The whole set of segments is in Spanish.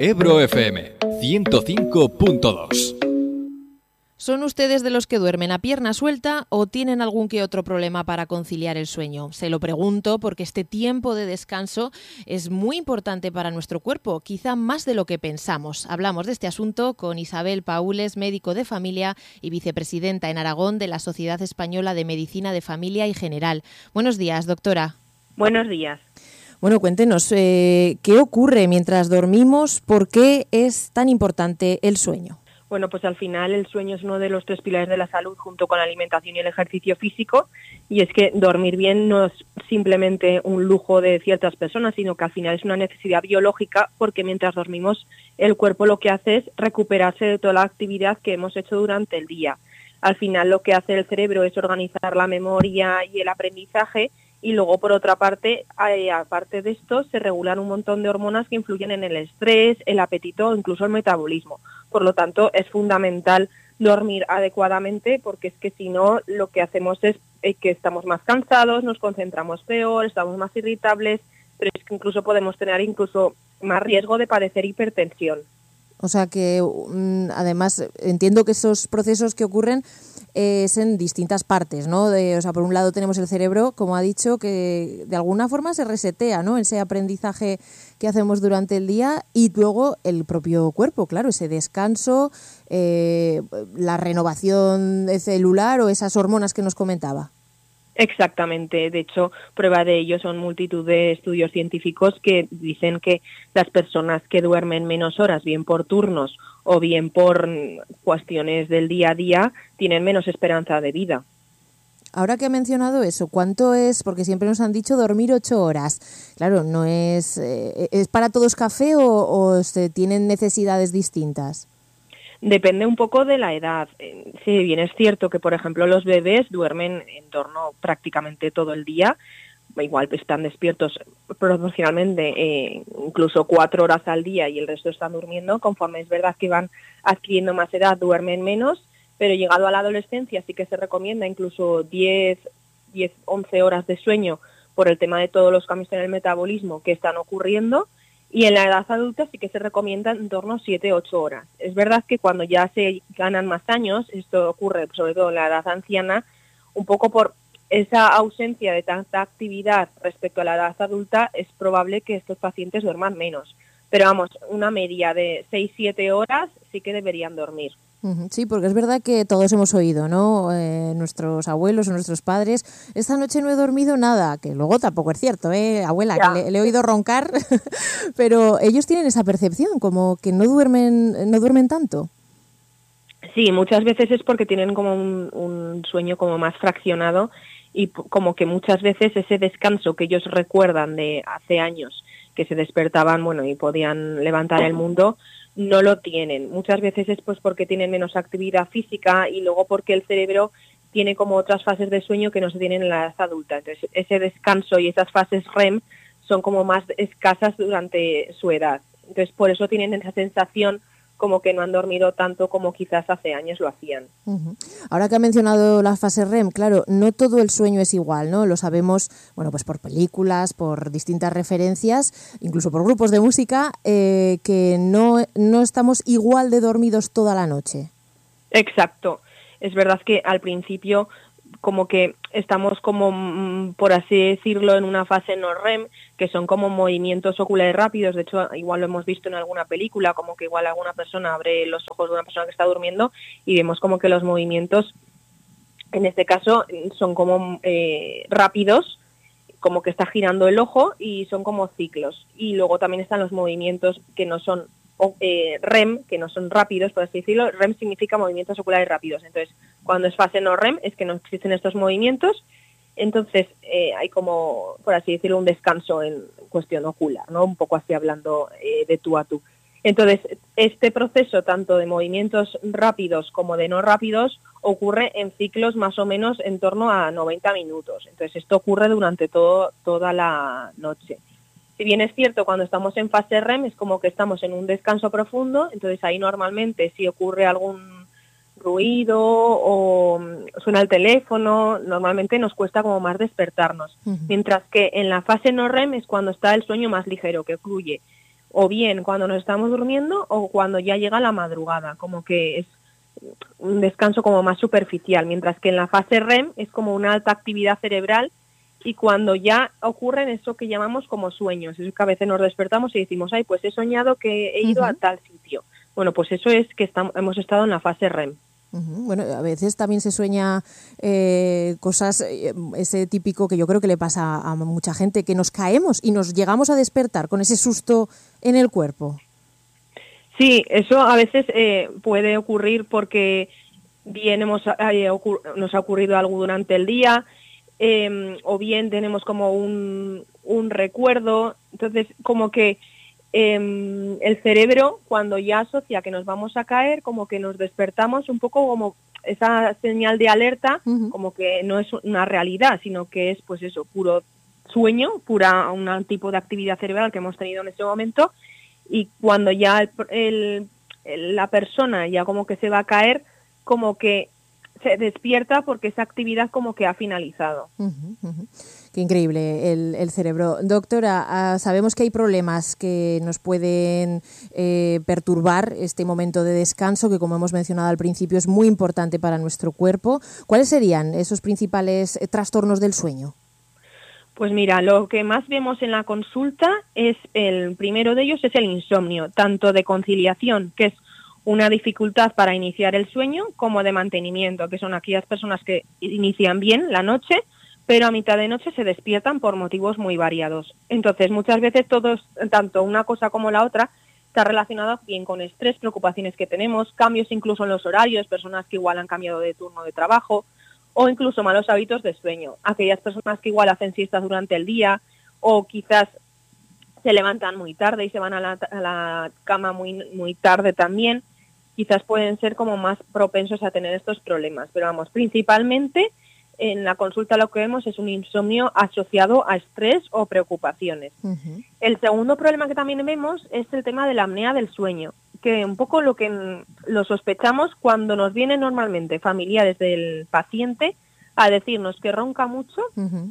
Ebro FM 105.2. ¿Son ustedes de los que duermen a pierna suelta o tienen algún que otro problema para conciliar el sueño? Se lo pregunto porque este tiempo de descanso es muy importante para nuestro cuerpo, quizá más de lo que pensamos. Hablamos de este asunto con Isabel Paules, médico de familia y vicepresidenta en Aragón de la Sociedad Española de Medicina de Familia y General. Buenos días, doctora. Buenos días. Bueno, cuéntenos, ¿qué ocurre mientras dormimos? ¿Por qué es tan importante el sueño? Bueno, pues al final el sueño es uno de los 3 pilares de la salud junto con la alimentación y el ejercicio físico, y es que dormir bien no es simplemente un lujo de ciertas personas, sino que al final es una necesidad biológica, porque mientras dormimos el cuerpo lo que hace es recuperarse de toda la actividad que hemos hecho durante el día. Al final lo que hace el cerebro es organizar la memoria y el aprendizaje, y luego por otra parte, aparte de esto, se regulan un montón de hormonas que influyen en el estrés, el apetito o incluso el metabolismo. Por lo tanto, es fundamental dormir adecuadamente, porque es que si no, lo que hacemos es que estamos más cansados, nos concentramos peor, estamos más irritables, pero es que incluso podemos tener más riesgo de padecer hipertensión. O sea que, además, entiendo que esos procesos que ocurren es en distintas partes, ¿no? O sea, por un lado tenemos el cerebro, como ha dicho, que de alguna forma se resetea, ¿no? Ese aprendizaje que hacemos durante el día, y luego el propio cuerpo, claro, ese descanso, la renovación celular o esas hormonas que nos comentaba. Exactamente, de hecho, prueba de ello son multitud de estudios científicos que dicen que las personas que duermen menos horas, bien por turnos o bien por cuestiones del día a día, tienen menos esperanza de vida. Ahora que ha mencionado eso, ¿cuánto es? Porque siempre nos han dicho dormir 8 horas. Claro, ¿no es para todos café o se tienen necesidades distintas? Depende un poco de la edad. Si bien es cierto que, por ejemplo, los bebés duermen en torno prácticamente todo el día, igual están despiertos proporcionalmente incluso 4 horas al día y el resto están durmiendo. Conforme es verdad que van adquiriendo más edad, duermen menos, pero llegado a la adolescencia sí que se recomienda incluso 10, 11 horas de sueño por el tema de todos los cambios en el metabolismo que están ocurriendo. Y en la edad adulta sí que se recomienda en torno a 7, 8 horas. Es verdad que cuando ya se ganan más años, esto ocurre sobre todo en la edad anciana, un poco por esa ausencia de tanta actividad respecto a la edad adulta, es probable que estos pacientes duerman menos. Pero vamos, una media de 6, 7 horas sí que deberían dormir. Sí, porque es verdad que todos hemos oído, ¿no? Nuestros abuelos o nuestros padres, esta noche no he dormido nada, que luego tampoco es cierto, abuela, ya. Que le he oído roncar, pero ellos tienen esa percepción, como que no duermen tanto. Sí, muchas veces es porque tienen como un sueño como más fraccionado, y como que muchas veces ese descanso que ellos recuerdan de hace años, que se despertaban, bueno, y podían levantar el mundo, no lo tienen. Muchas veces es pues porque tienen menos actividad física y luego porque el cerebro tiene como otras fases de sueño que no se tienen en la edad adulta. Entonces, ese descanso y esas fases REM son como más escasas durante su edad. Entonces, por eso tienen esa sensación como que no han dormido tanto como quizás hace años lo hacían. Uh-huh. Ahora que ha mencionado la fase REM, claro, no todo el sueño es igual, ¿no? Lo sabemos, bueno, pues por películas, por distintas referencias, incluso por grupos de música, que no estamos igual de dormidos toda la noche. Exacto. Es verdad que al principio como que estamos como, por así decirlo, en una fase no REM, que son como movimientos oculares rápidos. De hecho, igual lo hemos visto en alguna película, como que igual alguna persona abre los ojos de una persona que está durmiendo y vemos como que los movimientos, en este caso, son como rápidos, como que está girando el ojo y son como ciclos. Y luego también están los movimientos que no son REM, que no son rápidos, por así decirlo. REM significa movimientos oculares rápidos. Entonces, cuando es fase no REM es que no existen estos movimientos. Entonces, hay como, por así decirlo, un descanso en cuestión ocular, ¿no? Un poco así hablando de tú a tú. Entonces, este proceso tanto de movimientos rápidos como de no rápidos ocurre en ciclos más o menos en torno a 90 minutos. Entonces, esto ocurre durante toda la noche. Si bien es cierto, cuando estamos en fase REM es como que estamos en un descanso profundo, entonces ahí normalmente si ocurre algún ruido o suena el teléfono, normalmente nos cuesta como más despertarnos. Uh-huh. Mientras que en la fase no REM es cuando está el sueño más ligero, que fluye o bien cuando nos estamos durmiendo o cuando ya llega la madrugada, como que es un descanso como más superficial, mientras que en la fase REM es como una alta actividad cerebral y cuando ya ocurren eso que llamamos como sueños, es que a veces nos despertamos y decimos, ay, pues he soñado que he ido a tal sitio. Bueno, pues eso es que hemos estado en la fase REM. Bueno, a veces también se sueña cosas, ese típico que yo creo que le pasa a mucha gente, que nos caemos y nos llegamos a despertar con ese susto en el cuerpo. Sí, eso a veces puede ocurrir porque bien nos ha ocurrido algo durante el día, o bien tenemos como un recuerdo. Entonces, como que el cerebro, cuando ya asocia que nos vamos a caer, como que nos despertamos un poco como esa señal de alerta, como que no es una realidad, sino que es pues eso, puro sueño, un tipo de actividad cerebral que hemos tenido en ese momento, y cuando ya la persona ya como que se va a caer, como que se despierta porque esa actividad como que ha finalizado. Qué increíble el cerebro. Doctora, sabemos que hay problemas que nos pueden perturbar este momento de descanso, que como hemos mencionado al principio es muy importante para nuestro cuerpo. ¿Cuáles serían esos principales trastornos del sueño? Pues mira, lo que más vemos en la consulta es el primero de ellos es el insomnio, tanto de conciliación, que es una dificultad para iniciar el sueño, como de mantenimiento, que son aquellas personas que inician bien la noche, pero a mitad de noche se despiertan por motivos muy variados. Entonces, muchas veces tanto una cosa como la otra, está relacionado bien con estrés, preocupaciones que tenemos, cambios incluso en los horarios, personas que igual han cambiado de turno de trabajo, o incluso malos hábitos de sueño. Aquellas personas que igual hacen siestas durante el día, o quizás se levantan muy tarde y se van a la cama muy tarde también, quizás pueden ser como más propensos a tener estos problemas. Pero vamos, principalmente en la consulta lo que vemos es un insomnio asociado a estrés o preocupaciones. El segundo problema que también vemos es el tema de la apnea del sueño, que un poco lo sospechamos cuando nos vienen normalmente familiares del paciente a decirnos que ronca mucho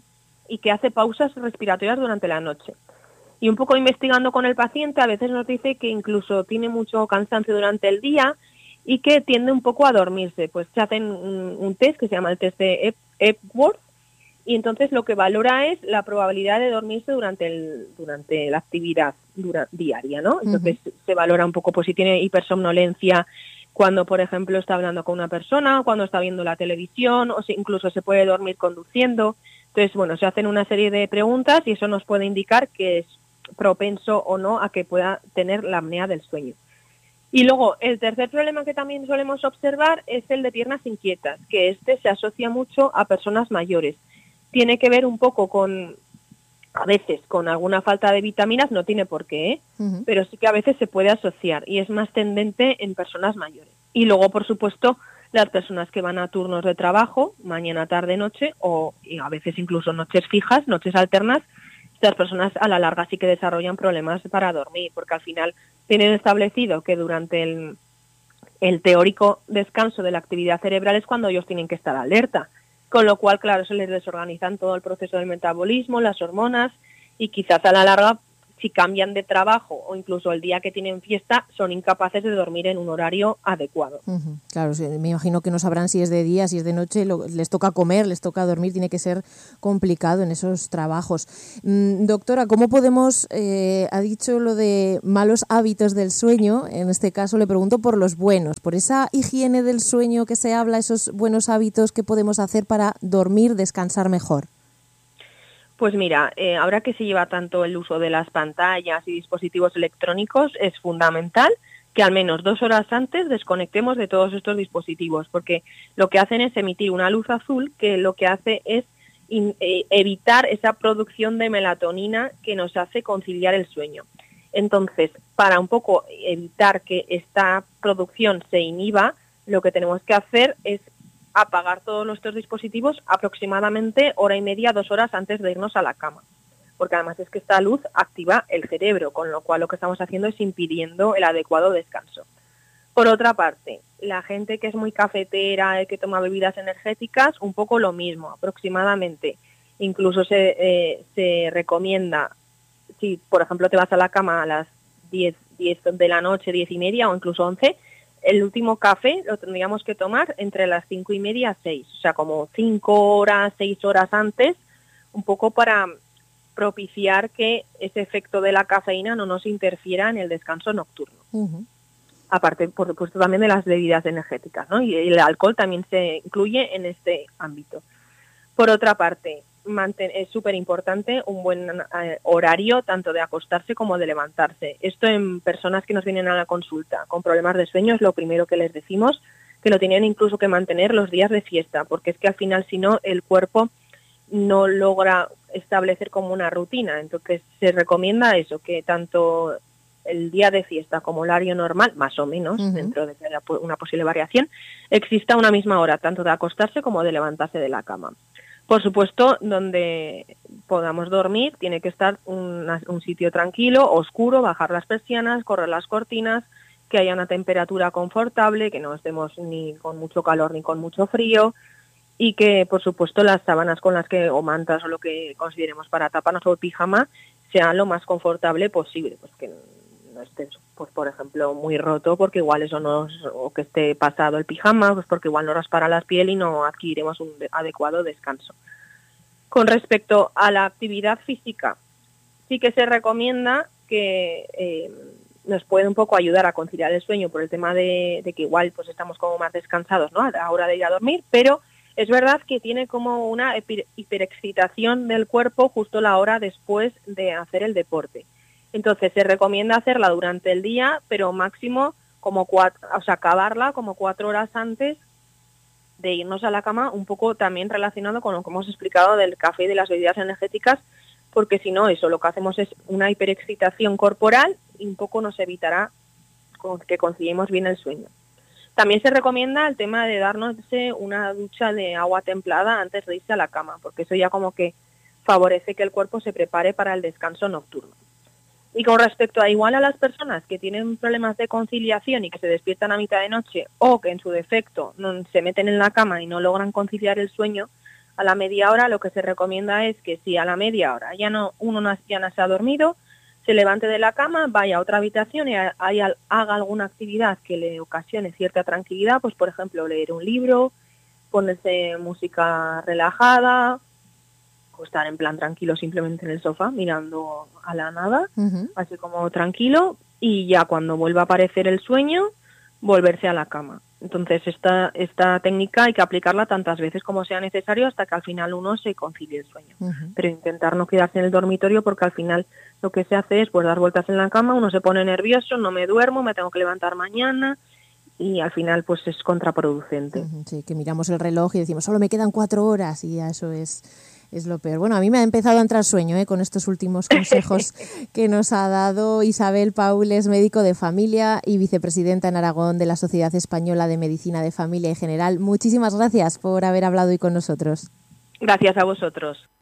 y que hace pausas respiratorias durante la noche. Y un poco investigando con el paciente, a veces nos dice que incluso tiene mucho cansancio durante el día y que tiende un poco a dormirse. Pues se hacen un test que se llama el test de Epworth, y entonces lo que valora es la probabilidad de dormirse durante la actividad diaria, ¿no? Entonces se valora un poco pues si tiene hipersomnolencia cuando, por ejemplo, está hablando con una persona, cuando está viendo la televisión, o si incluso se puede dormir conduciendo. Entonces, bueno, se hacen una serie de preguntas y eso nos puede indicar que es propenso o no a que pueda tener la apnea del sueño. Y luego, el tercer problema que también solemos observar es el de piernas inquietas, que se asocia mucho a personas mayores. Tiene que ver un poco a veces con alguna falta de vitaminas, no tiene por qué, pero sí que a veces se puede asociar y es más tendente en personas mayores. Y luego, por supuesto, las personas que van a turnos de trabajo, mañana, tarde, noche, y a veces incluso noches fijas, noches alternas, estas personas a la larga sí que desarrollan problemas para dormir, porque al final tienen establecido que durante el teórico descanso de la actividad cerebral es cuando ellos tienen que estar alerta, con lo cual, claro, se les desorganizan todo el proceso del metabolismo, las hormonas, y quizás a la larga, si cambian de trabajo o incluso el día que tienen fiesta, son incapaces de dormir en un horario adecuado. Claro, sí, me imagino que no sabrán si es de día, si es de noche, les toca comer, les toca dormir, tiene que ser complicado en esos trabajos. Doctora, ¿cómo podemos, ha dicho lo de malos hábitos del sueño, en este caso le pregunto por los buenos, por esa higiene del sueño que se habla, esos buenos hábitos que podemos hacer para dormir, descansar mejor? Pues mira, ahora que se lleva tanto el uso de las pantallas y dispositivos electrónicos, es fundamental que al menos 2 horas antes desconectemos de todos estos dispositivos, porque lo que hacen es emitir una luz azul que lo que hace es evitar esa producción de melatonina que nos hace conciliar el sueño. Entonces, para un poco evitar que esta producción se inhiba, lo que tenemos que hacer es apagar todos nuestros dispositivos aproximadamente 1:30, 2 horas antes de irnos a la cama, porque además es que esta luz activa el cerebro, con lo cual lo que estamos haciendo es impidiendo el adecuado descanso. Por otra parte, la gente que es muy cafetera, que toma bebidas energéticas, un poco lo mismo, aproximadamente. Incluso se recomienda, si por ejemplo te vas a la cama a las 10 de la noche, 10:30 o incluso 11, el último café lo tendríamos que tomar entre las 5:30 y 6, o sea, como 5 horas, 6 horas antes, un poco para propiciar que ese efecto de la cafeína no nos interfiera en el descanso nocturno. Uh-huh. Aparte, por supuesto, también de las bebidas energéticas, ¿no? Y el alcohol también se incluye en este ámbito. Por otra parte, es súper importante un buen horario tanto de acostarse como de levantarse. Esto en personas que nos vienen a la consulta con problemas de sueño es lo primero que les decimos, que lo tienen incluso que mantener los días de fiesta, porque es que al final, si no, el cuerpo no logra establecer como una rutina. Entonces se recomienda eso, que tanto el día de fiesta como el horario normal, más o menos, dentro de que haya una posible variación, exista una misma hora, tanto de acostarse como de levantarse de la cama. Por supuesto, donde podamos dormir tiene que estar un sitio tranquilo, oscuro, bajar las persianas, correr las cortinas, que haya una temperatura confortable, que no estemos ni con mucho calor ni con mucho frío, y que, por supuesto, las sábanas con las que, o mantas o lo que consideremos para taparnos o el pijama, sean lo más confortable posible, pues que no esté, pues por ejemplo, muy roto, porque igual eso o que esté pasado el pijama, pues porque igual no raspará la piel y no adquiriremos un adecuado descanso. Con respecto a la actividad física, sí que se recomienda que nos puede un poco ayudar a conciliar el sueño por el tema de que igual pues estamos como más descansados, ¿no?, a la hora de ir a dormir, pero es verdad que tiene como una hiperexcitación del cuerpo justo la hora después de hacer el deporte. Entonces se recomienda hacerla durante el día, pero máximo como acabarla como 4 horas antes de irnos a la cama, un poco también relacionado con lo que hemos explicado del café y de las bebidas energéticas, porque si no, eso lo que hacemos es una hiperexcitación corporal y un poco nos evitará que conciliemos bien el sueño. También se recomienda el tema de darnos una ducha de agua templada antes de irse a la cama, porque eso ya como que favorece que el cuerpo se prepare para el descanso nocturno. Y con respecto a igual a las personas que tienen problemas de conciliación y que se despiertan a mitad de noche o que en su defecto se meten en la cama y no logran conciliar el sueño, a la media hora lo que se recomienda es que si a la media hora uno no se ha dormido, se levante de la cama, vaya a otra habitación y haga alguna actividad que le ocasione cierta tranquilidad, pues por ejemplo leer un libro, ponerse música relajada, o estar en plan tranquilo simplemente en el sofá mirando a la nada, así como tranquilo, y ya cuando vuelva a aparecer el sueño, volverse a la cama. Entonces esta técnica hay que aplicarla tantas veces como sea necesario hasta que al final uno se concilie el sueño. Pero intentar no quedarse en el dormitorio, porque al final lo que se hace es pues dar vueltas en la cama, uno se pone nervioso, no me duermo, me tengo que levantar mañana, y al final pues es contraproducente. Sí, que miramos el reloj y decimos, solo me quedan 4 horas y ya eso es lo peor. Bueno, a mí me ha empezado a entrar sueño con estos últimos consejos que nos ha dado Isabel Paul. Es médico de familia y vicepresidenta en Aragón de la Sociedad Española de Medicina de Familia y General. Muchísimas gracias por haber hablado hoy con nosotros. Gracias a vosotros.